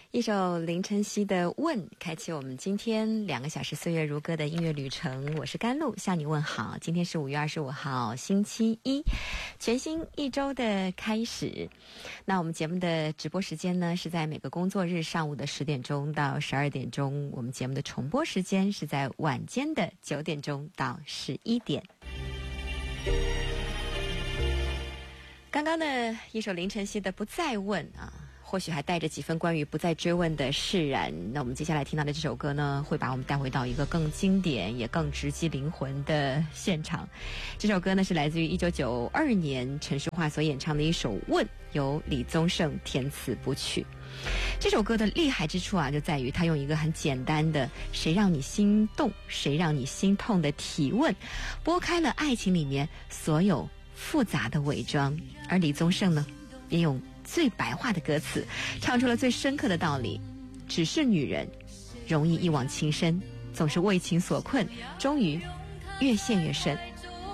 一首林晨曦的《问》开启我们今天2个小时岁月如歌的音乐旅程。我是甘露，向你问好。今天是5月25号星期一，全新一周的开始。那我们节目的直播时间呢，是在每个工作日上午的10点钟到12点钟，我们节目的重播时间是在晚间的9点钟到11点。刚刚呢，一首林晨曦的《不再问》啊，或许还带着几分关于不再追问的释然。那我们接下来听到的这首歌呢，会把我们带回到一个更经典也更直击灵魂的现场。这首歌呢，是来自于1992年陈淑桦所演唱的一首《问》，由李宗盛填词谱曲。这首歌的厉害之处啊，就在于它用一个很简单的“谁让你心动，谁让你心痛”的提问，拨开了爱情里面所有复杂的伪装。而李宗盛呢，也用最白话的歌词唱出了最深刻的道理：只是女人容易一往情深，总是为情所困，终于越陷越深。